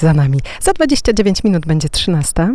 za nami. Za 29 minut będzie 13.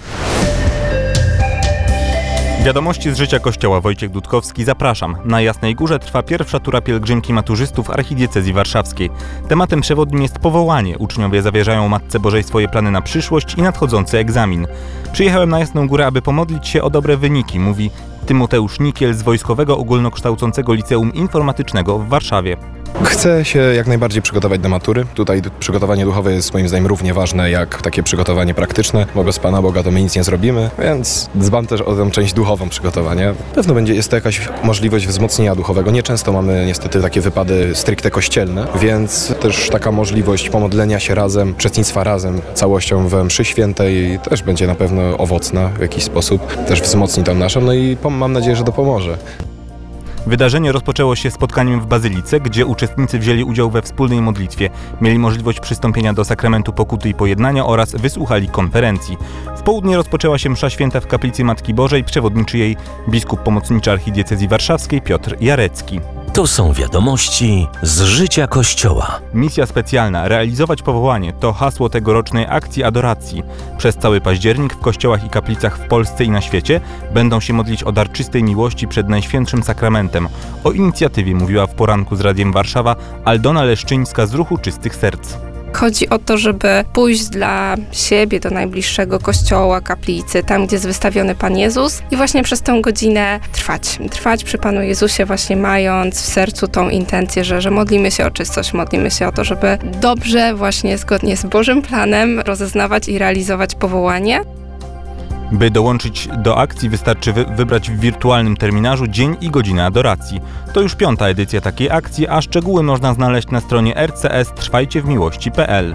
Wiadomości z życia Kościoła. Wojciech Dudkowski, zapraszam. Na Jasnej Górze trwa pierwsza tura pielgrzymki maturzystów archidiecezji warszawskiej. Tematem przewodnim jest powołanie. Uczniowie zawierzają Matce Bożej swoje plany na przyszłość i nadchodzący egzamin. Przyjechałem na Jasną Górę, aby pomodlić się o dobre wyniki, mówi Tymoteusz Nikiel z Wojskowego Ogólnokształcącego Liceum Informatycznego w Warszawie. Chcę się jak najbardziej przygotować do matury. Tutaj przygotowanie duchowe jest moim zdaniem równie ważne jak takie przygotowanie praktyczne, bo bez Pana Boga to my nic nie zrobimy, więc dbam też o tę część duchową przygotowania. Na pewno jest to jakaś możliwość wzmocnienia duchowego. Nieczęsto mamy niestety takie wypady stricte kościelne, więc też taka możliwość pomodlenia się razem, uczestnictwa razem całością we mszy świętej też będzie na pewno owocna w jakiś sposób. Też wzmocni tam naszą, no i mam nadzieję, że dopomoże. Wydarzenie rozpoczęło się spotkaniem w Bazylice, gdzie uczestnicy wzięli udział we wspólnej modlitwie. Mieli możliwość przystąpienia do sakramentu pokuty i pojednania oraz wysłuchali konferencji. W południe rozpoczęła się msza święta w kaplicy Matki Bożej, przewodniczy jej biskup pomocniczy archidiecezji warszawskiej Piotr Jarecki. To są wiadomości z życia Kościoła. Misja specjalna, realizować powołanie to hasło tegorocznej akcji adoracji. Przez cały październik w kościołach i kaplicach w Polsce i na świecie będą się modlić o dar czystej miłości przed Najświętszym Sakramentem. O inicjatywie mówiła w poranku z Radiem Warszawa Aldona Leszczyńska z Ruchu Czystych Serc. Chodzi o to, żeby pójść dla siebie do najbliższego kościoła, kaplicy, tam gdzie jest wystawiony Pan Jezus i właśnie przez tę godzinę trwać przy Panu Jezusie, właśnie mając w sercu tą intencję, że modlimy się o czystość, modlimy się o to, żeby dobrze, właśnie zgodnie z Bożym planem rozeznawać i realizować powołanie. By dołączyć do akcji wystarczy wybrać w wirtualnym terminarzu dzień i godzinę adoracji. To już 5. edycja takiej akcji, a szczegóły można znaleźć na stronie rcs.trwajciewmiłości.pl.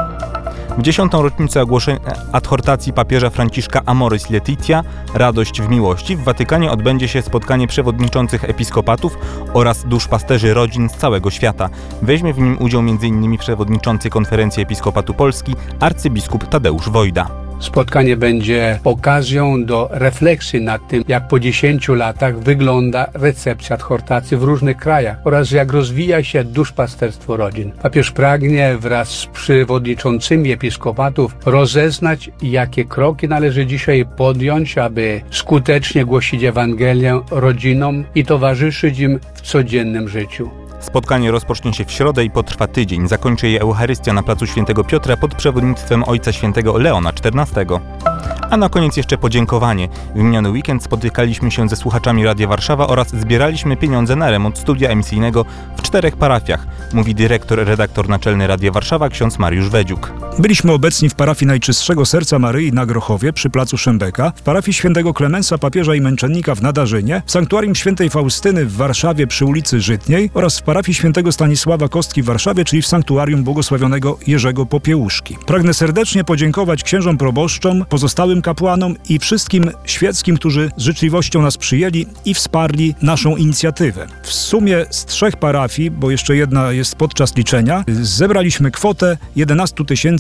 W 10. rocznicę ogłoszenia adhortacji papieża Franciszka Amoris Laetitia Radość w miłości w Watykanie odbędzie się spotkanie przewodniczących episkopatów oraz duszpasterzy rodzin z całego świata. Weźmie w nim udział m.in. przewodniczący Konferencji Episkopatu Polski arcybiskup Tadeusz Wojda. Spotkanie będzie okazją do refleksji nad tym, jak po 10 latach wygląda recepcja adhortacji w różnych krajach oraz jak rozwija się duszpasterstwo rodzin. Papież pragnie wraz z przewodniczącymi episkopatów rozeznać, jakie kroki należy dzisiaj podjąć, aby skutecznie głosić Ewangelię rodzinom i towarzyszyć im w codziennym życiu. Spotkanie rozpocznie się w środę i potrwa tydzień. Zakończy je Eucharystia na placu Świętego Piotra pod przewodnictwem Ojca Świętego Leona XIV. A na koniec jeszcze podziękowanie. W miniony weekend spotykaliśmy się ze słuchaczami Radia Warszawa oraz zbieraliśmy pieniądze na remont studia emisyjnego w 4 parafiach, mówi redaktor naczelny Radia Warszawa ksiądz Mariusz Wedziuk. Byliśmy obecni w parafii Najczystszego Serca Maryi na Grochowie przy placu Szembeka, w parafii Świętego Klemensa Papieża i Męczennika w Nadarzynie, w sanktuarium Świętej Faustyny w Warszawie przy ulicy Żytniej oraz w parafii Świętego Stanisława Kostki w Warszawie, czyli w sanktuarium błogosławionego Jerzego Popiełuszki. Pragnę serdecznie podziękować księżom proboszczom, pozostałym kapłanom i wszystkim świeckim, którzy z życzliwością nas przyjęli i wsparli naszą inicjatywę. W sumie z 3 parafii, bo jeszcze jedna jest podczas liczenia, zebraliśmy kwotę 11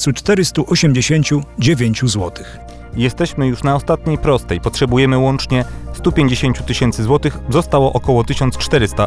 489 zł. Jesteśmy już na ostatniej prostej. Potrzebujemy łącznie 150 000 złotych. Zostało około 1400